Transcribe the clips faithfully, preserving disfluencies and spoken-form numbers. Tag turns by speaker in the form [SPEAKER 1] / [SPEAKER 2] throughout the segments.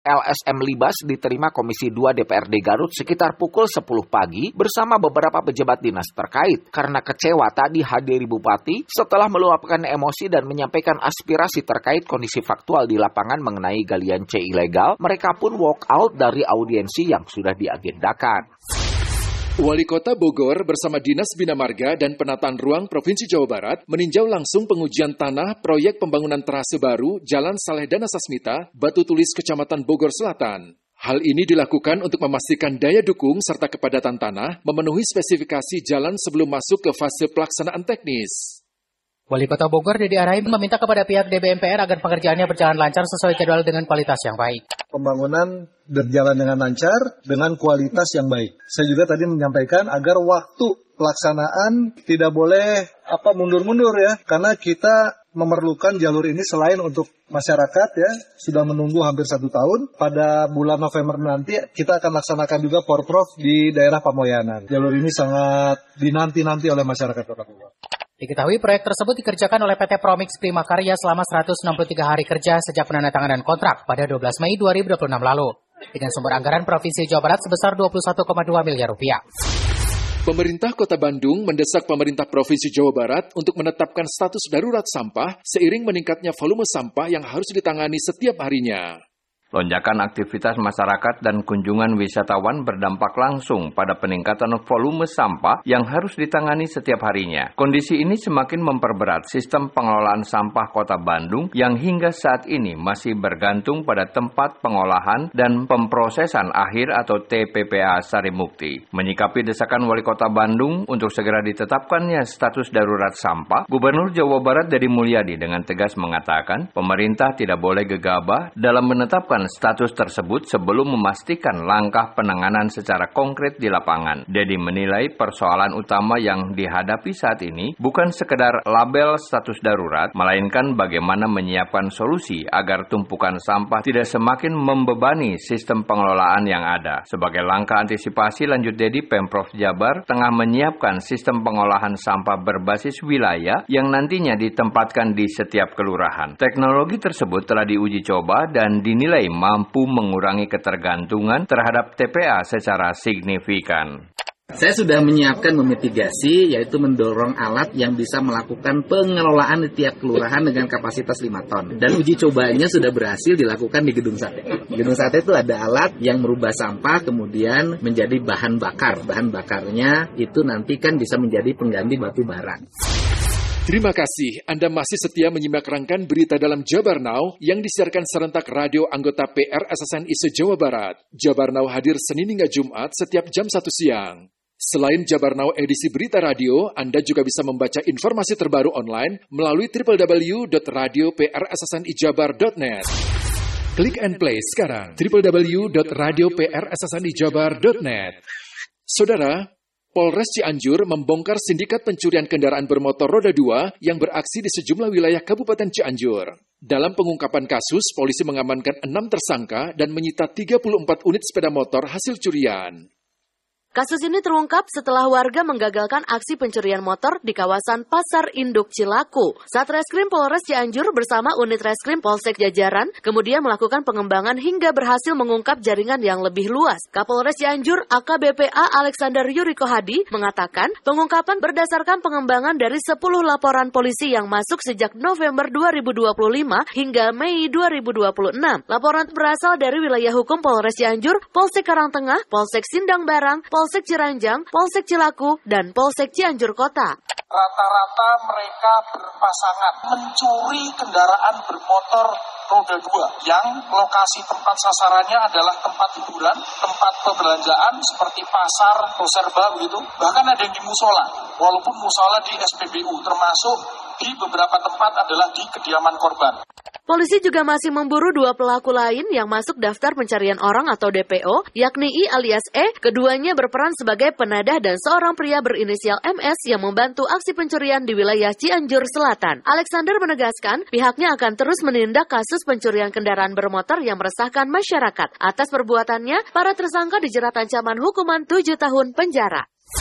[SPEAKER 1] L S M Libas diterima Komisi dua D P R D Garut sekitar pukul sepuluh pagi bersama beberapa pejabat dinas terkait karena kecewa tak dihadiri Bupati setelah meluapkan emosi dan menyampaikan aspirasi terkait kondisi faktual di lapangan mengenai galian C ilegal. Mereka pun walk out dari audiensi yang sudah diagendakan.
[SPEAKER 2] Wali Kota Bogor bersama Dinas Bina Marga dan Penataan Ruang Provinsi Jawa Barat meninjau langsung pengujian tanah proyek pembangunan terase baru Jalan Saleh Dana Sasmita, Batu Tulis, Kecamatan Bogor Selatan. Hal ini dilakukan untuk memastikan daya dukung serta kepadatan tanah memenuhi spesifikasi jalan sebelum masuk ke fase pelaksanaan teknis.
[SPEAKER 3] Wali Kota Bogor Dedi Arahim meminta kepada pihak D B M P R agar pengerjaannya berjalan lancar sesuai jadwal dengan kualitas yang baik.
[SPEAKER 4] Pembangunan berjalan dengan lancar, dengan kualitas yang baik. Saya juga tadi menyampaikan agar waktu pelaksanaan tidak boleh apa mundur-mundur ya, karena kita memerlukan jalur ini selain untuk masyarakat ya, sudah menunggu hampir satu tahun. Pada bulan November nanti kita akan laksanakan juga Porprov di daerah Pamoyanan. Jalur ini sangat dinanti-nanti oleh masyarakat Kota Bogor.
[SPEAKER 3] Diketahui proyek tersebut dikerjakan oleh P T Promix Prima Karya selama seratus enam puluh tiga hari kerja sejak penandatanganan kontrak pada dua belas Mei dua ribu dua puluh enam lalu. Dengan sumber anggaran Provinsi Jawa Barat sebesar dua puluh satu koma dua miliar rupiah.
[SPEAKER 2] Pemerintah Kota Bandung mendesak pemerintah Provinsi Jawa Barat untuk menetapkan status darurat sampah seiring meningkatnya volume sampah yang harus ditangani setiap harinya.
[SPEAKER 5] Lonjakan aktivitas masyarakat dan kunjungan wisatawan berdampak langsung pada peningkatan volume sampah yang harus ditangani setiap harinya. Kondisi ini semakin memperberat sistem pengelolaan sampah Kota Bandung yang hingga saat ini masih bergantung pada tempat pengolahan dan pemprosesan akhir atau T P P A Sarimukti. Menyikapi desakan Wali Kota Bandung untuk segera ditetapkannya status darurat sampah, Gubernur Jawa Barat Deddy Mulyadi dengan tegas mengatakan pemerintah tidak boleh gegabah dalam menetapkan status tersebut sebelum memastikan langkah penanganan secara konkret di lapangan. Deddy menilai persoalan utama yang dihadapi saat ini bukan sekedar label status darurat, melainkan bagaimana menyiapkan solusi agar tumpukan sampah tidak semakin membebani sistem pengelolaan yang ada. Sebagai langkah antisipasi, lanjut Deddy, Pemprov Jabar tengah menyiapkan sistem pengolahan sampah berbasis wilayah yang nantinya ditempatkan di setiap kelurahan. Teknologi tersebut telah diuji coba dan dinilai mampu mengurangi ketergantungan terhadap T P A secara signifikan.
[SPEAKER 6] Saya sudah menyiapkan memitigasi, yaitu mendorong alat yang bisa melakukan pengelolaan di tiap kelurahan dengan kapasitas lima ton. Dan uji cobanya sudah berhasil dilakukan di Gedung Sate. Gedung Sate itu ada alat yang merubah sampah kemudian menjadi bahan bakar. Bahan bakarnya itu nanti kan bisa menjadi pengganti batu bara.
[SPEAKER 2] Terima kasih Anda masih setia menyimak rangkaian berita dalam Jabar Now yang disiarkan serentak radio anggota P R S S N I se-Jawa Barat. Jabar Now hadir Senin hingga Jumat setiap jam satu siang. Selain Jabar Now edisi berita radio, Anda juga bisa membaca informasi terbaru online melalui w w w dot radio p r s s n i jabar dot net. Klik and play sekarang w w w dot radio p r s s n i jabar dot net. Saudara, Polres Cianjur membongkar sindikat pencurian kendaraan bermotor roda dua yang beraksi di sejumlah wilayah Kabupaten Cianjur. Dalam pengungkapan kasus, polisi mengamankan enam tersangka dan menyita tiga puluh empat unit sepeda motor hasil curian.
[SPEAKER 7] Kasus ini terungkap setelah warga menggagalkan aksi pencurian motor di kawasan Pasar Induk Cilaku. Satreskrim Polres Cianjur bersama unit reskrim Polsek Jajaran kemudian melakukan pengembangan hingga berhasil mengungkap jaringan yang lebih luas. Kapolres Cianjur A K B P A Alexander Yuriko Hadi mengatakan pengungkapan berdasarkan pengembangan dari sepuluh laporan polisi yang masuk sejak November dua ribu dua puluh lima hingga Mei dua ribu dua puluh enam. Laporan berasal dari wilayah hukum Polres Cianjur, Polsek Karangtengah, Polsek Sindang Barang, Polsek Ciranjang, Polsek Cilaku, dan Polsek Cianjur Kota.
[SPEAKER 8] Rata-rata mereka berpasangan mencuri kendaraan bermotor roda dua yang lokasi tempat sasarannya adalah tempat hiburan, tempat perbelanjaan seperti pasar, serba begitu. Bahkan ada yang di musola, walaupun musola di S P B U, termasuk di beberapa tempat adalah di kediaman korban.
[SPEAKER 7] Polisi juga masih memburu dua pelaku lain yang masuk daftar pencarian orang atau D P O, yakni I alias E. Keduanya berperan sebagai penadah dan seorang pria berinisial M S yang membantu aksi pencurian di wilayah Cianjur Selatan. Alexander menegaskan pihaknya akan terus menindak kasus pencurian kendaraan bermotor yang meresahkan masyarakat. Atas perbuatannya, para tersangka dijerat ancaman hukuman tujuh tahun penjara.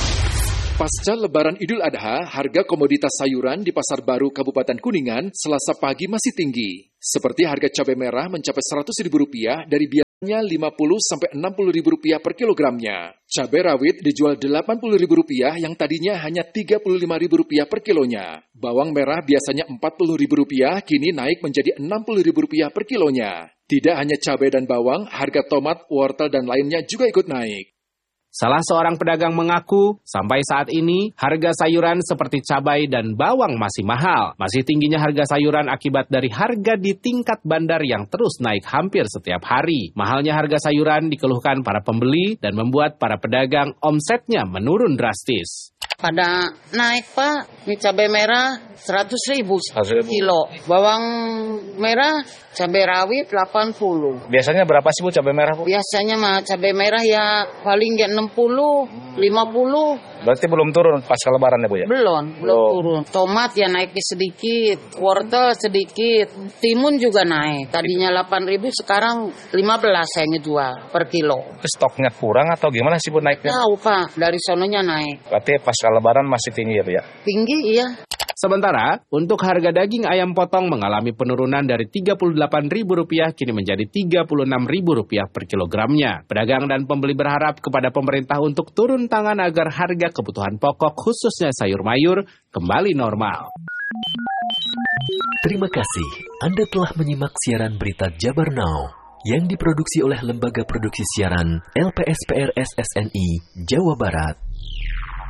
[SPEAKER 2] Pasca Lebaran Idul Adha, harga komoditas sayuran di Pasar Baru Kabupaten Kuningan Selasa pagi masih tinggi. Seperti harga cabai merah mencapai seratus ribu rupiah dari biasa lima puluh sampai enam puluh ribu rupiah per kilogramnya. Cabai rawit dijual delapan puluh ribu rupiah yang tadinya hanya tiga puluh lima ribu rupiah per kilonya. Bawang merah biasanya empat puluh ribu rupiah kini naik menjadi enam puluh ribu rupiah per kilonya. Tidak hanya cabai dan bawang, harga tomat, wortel dan lainnya juga ikut naik.
[SPEAKER 9] Salah seorang pedagang mengaku, sampai saat ini harga sayuran seperti cabai dan bawang masih mahal. Masih tingginya harga sayuran akibat dari harga di tingkat bandar yang terus naik hampir setiap hari. Mahalnya harga sayuran dikeluhkan para pembeli dan membuat para pedagang omsetnya menurun drastis.
[SPEAKER 10] Pada naik Pak, ini cabai merah seratus ribu kilo, bawang merah, cabai rawit delapan puluh.
[SPEAKER 11] Biasanya berapa sih Bu cabai merah Bu?
[SPEAKER 10] Biasanya mah cabai merah ya paling ya enam puluh, lima puluh.
[SPEAKER 11] Berarti belum turun pasca lebaran ya Bu ya?
[SPEAKER 10] Belum, belum oh. turun. Tomat ya naiknya sedikit, wortel sedikit, timun juga naik. Tadinya delapan ribu sekarang lima belas saya ngejual per kilo.
[SPEAKER 11] Stoknya kurang atau gimana sih Bu naiknya?
[SPEAKER 10] Tahu Pak, dari sononya naik.
[SPEAKER 11] Berarti pasca lebaran masih tinggi ya Bu ya?
[SPEAKER 10] Tinggi iya.
[SPEAKER 9] Sementara, untuk harga daging ayam potong mengalami penurunan dari tiga puluh delapan ribu rupiah kini menjadi tiga puluh enam ribu rupiah per kilogramnya. Pedagang dan pembeli berharap kepada pemerintah untuk turun tangan agar harga kebutuhan pokok khususnya sayur mayur kembali normal.
[SPEAKER 12] Terima kasih Anda telah menyimak siaran berita Jabar Now yang diproduksi oleh Lembaga Produksi Siaran L P S P R S S N I Jawa Barat.